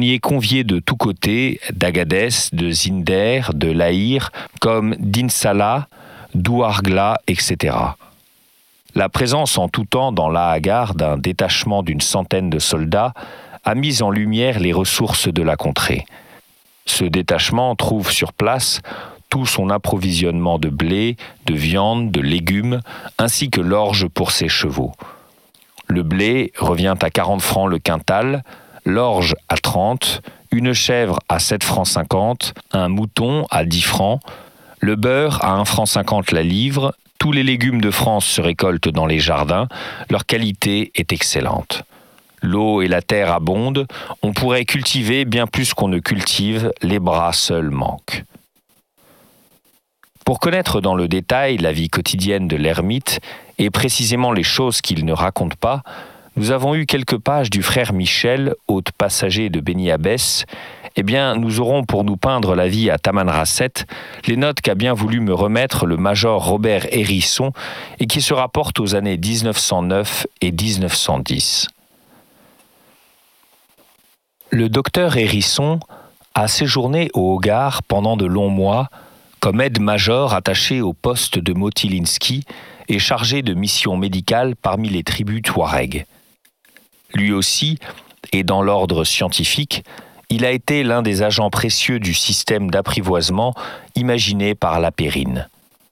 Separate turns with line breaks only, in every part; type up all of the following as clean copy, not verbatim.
y est convié de tous côtés, d'Agadès, de Zinder, de Lahir, comme d'Insala, d'Ouargla, etc. La présence en tout temps dans l'Ahagar d'un détachement d'une centaine de soldats a mis en lumière les ressources de la contrée. Ce détachement trouve sur place tout son approvisionnement de blé, de viande, de légumes, ainsi que l'orge pour ses chevaux. Le blé revient à 40 francs le quintal, l'orge à 30, une chèvre à 7 francs 50, un mouton à 10 francs, le beurre à 1 franc 50 la livre. Tous les légumes de France se récoltent dans les jardins, leur qualité est excellente. L'eau et la terre abondent, on pourrait cultiver bien plus qu'on ne cultive, les bras seuls manquent. Pour connaître dans le détail la vie quotidienne de l'ermite, et précisément les choses qu'il ne raconte pas, nous avons eu quelques pages du frère Michel, hôte passager de Beni Abbès. Eh bien, nous aurons pour nous peindre la vie à Tamanrasset les notes qu'a bien voulu me remettre le major Robert Hérisson et qui se rapportent aux années 1909 et 1910. Le docteur Hérisson a séjourné au Hogar pendant de longs mois comme aide-major attaché au poste de Motilinski et chargé de missions médicales parmi les tribus Touareg. Lui aussi, et dans l'ordre scientifique, il a été l'un des agents précieux du système d'apprivoisement imaginé par la Périne.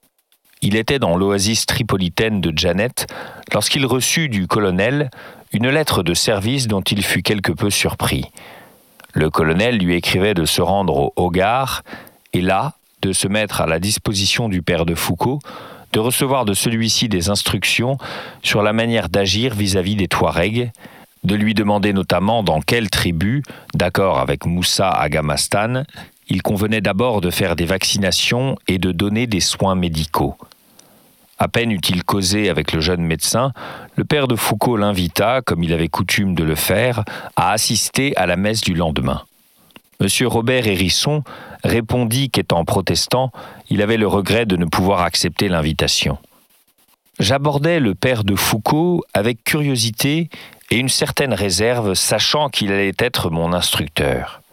Il était dans l'oasis tripolitaine de Djanet lorsqu'il reçut du colonel une lettre de service dont il fut quelque peu surpris. Le colonel lui écrivait de se rendre au Hogar et là, de se mettre à la disposition du père de Foucault, de recevoir de celui-ci des instructions sur la manière d'agir vis-à-vis des Touaregs, de lui demander notamment dans quelle tribu, d'accord avec Moussa Agamastan, il convenait d'abord de faire des vaccinations et de donner des soins médicaux. À peine eut-il causé avec le jeune médecin, le père de Foucault l'invita, comme il avait coutume de le faire, à assister à la messe du lendemain. Monsieur Robert Hérisson répondit qu'étant protestant, il avait le regret de ne pouvoir accepter l'invitation. J'abordais le père de Foucault avec curiosité et une certaine réserve, sachant qu'il allait être mon instructeur.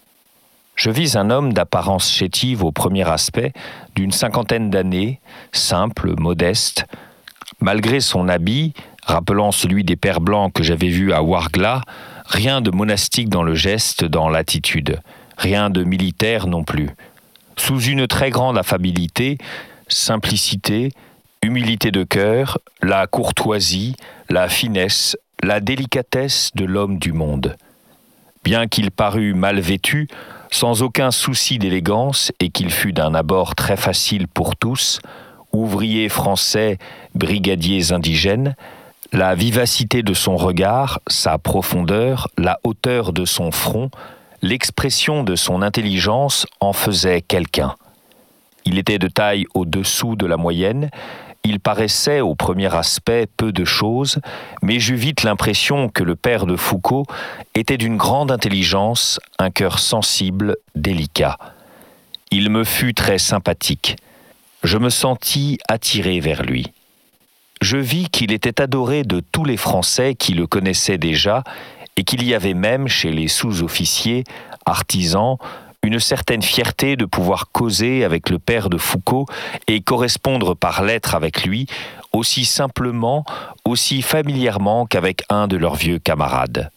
Je vis un homme d'apparence chétive au premier aspect, d'une 50aine d'années, simple, modeste. Malgré son habit, rappelant celui des pères blancs que j'avais vu à Ouargla, rien de monastique dans le geste, dans l'attitude, rien de militaire non plus. Sous une très grande affabilité, simplicité, humilité de cœur, la courtoisie, la finesse, la délicatesse de l'homme du monde. Bien qu'il parût mal vêtu, sans aucun souci d'élégance et qu'il fût d'un abord très facile pour tous, ouvriers français, brigadiers indigènes, la vivacité de son regard, sa profondeur, la hauteur de son front, l'expression de son intelligence en faisaient quelqu'un. Il était de taille au-dessous de la moyenne. Il paraissait au premier aspect peu de choses, mais j'eus vite l'impression que le père de Foucault était d'une grande intelligence, un cœur sensible, délicat. Il me fut très sympathique. Je me sentis attiré vers lui. Je vis qu'il était adoré de tous les Français qui le connaissaient déjà et qu'il y avait même chez les sous-officiers, artisans, une certaine fierté de pouvoir causer avec le père de Foucault et correspondre par lettres avec lui, aussi simplement, aussi familièrement qu'avec un de leurs vieux camarades.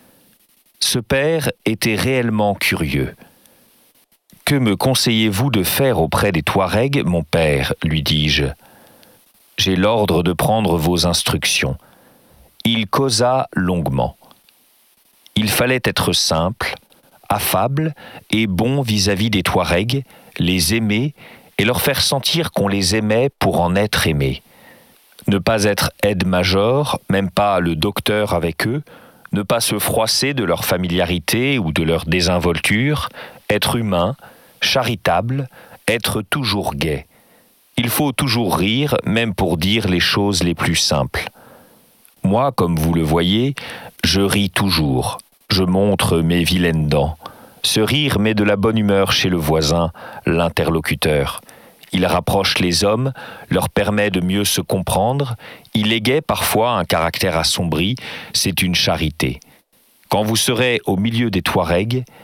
Ce père était réellement curieux. « Que me conseillez-vous de faire auprès des Touaregs, mon père ?» lui dis-je. « J'ai l'ordre de prendre vos instructions. » Il causa longuement. Il fallait être simple, affable et bon vis-à-vis des Touaregs, les aimer et leur faire sentir qu'on les aimait pour en être aimés. Ne pas être aide-major, même pas le docteur avec eux, ne pas se froisser de leur familiarité ou de leur désinvolture, être humain, charitable, être toujours gai. Il faut toujours rire, même pour dire les choses les plus simples. Moi, comme vous le voyez, je ris toujours. Je montre mes vilaines dents. Ce rire met de la bonne humeur chez le voisin, l'interlocuteur. Il rapproche les hommes, leur permet de mieux se comprendre. Il égaie parfois un caractère assombri, c'est une charité. Quand vous serez au milieu des Touaregs,